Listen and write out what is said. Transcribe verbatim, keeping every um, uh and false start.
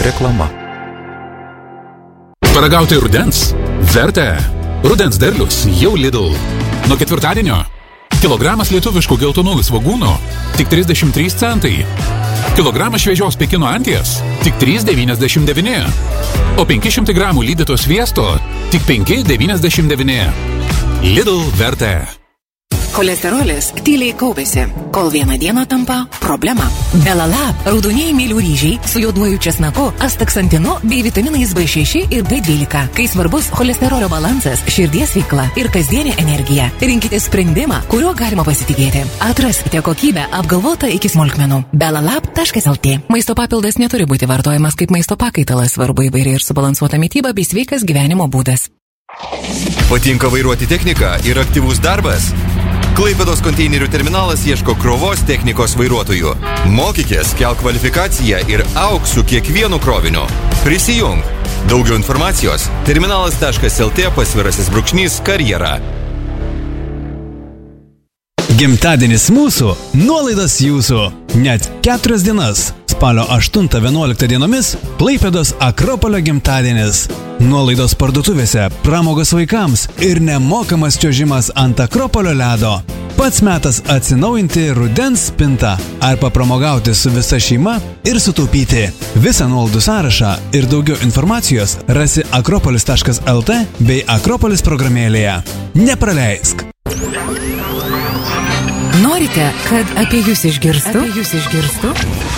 Reklama. Paragauti rudens? Verta. Rudens derlius jau Lidl. Nuo ketvirtadienio kilogramas lietuviškų geltonųjų svogūnų tik trisdešimt trys centai. Kilogramas šviežios Pekino anties tik trys devyniasdešimt devyni. O penki šimtai gramų lydyto sviesto tik penki devyniasdešimt devyni. Lidl Verta. Cholesterolis tyliai kaupėsi, kol vieną dieną tampa problema. Belalab, raudonieji mėlių ryžiai su juoduoju česnaku, astaksantinu bei vitaminais B šeši ir B dvylika. Kai svarbus cholesterolio balansas, širdies veikla ir kasdienė energija, rinkite sprendimą, kuriuo galima pasitikėti. Atraskite kokybę apgalvotą iki smulkmenų. belalab taškas lt. Maisto papildas neturi būti vartojamas kaip maisto pakaitalas, svarbu įvairi ir subalansuota mityba bei sveikas gyvenimo būdas. Patinka vairuoti techniką ir aktyvus darbas? Klaipėdos konteinerių terminalas ieško krovos technikos vairuotojų. Mokykės, kelk kvalifikaciją ir auk su kiekvienu kroviniu. Prisijung. Daugiau informacijos terminalas taškas lt pasvirasis brūkšnys karjera. Gimtadienis mūsų, nuolaidos jūsų. Net keturias dienas. Spalio aštuntą vienuoliktą dienomis Klaipėdos Akropolio gimtadienis. Nuolaidos parduotuvėse, pramogos vaikams ir nemokamas čiuožimas ant Akropolio ledo. Pats metas atsinaujinti rudens spintą ar papramogauti su visa šeima ir sutaupyti. Visą nuolaidų sąrašą ir daugiau informacijos rasi akropolis taškas lt bei Akropolis programėlėje. Nepraleisk! Norite, kad apie jūs išgirstų? Apie jūs išgirstų?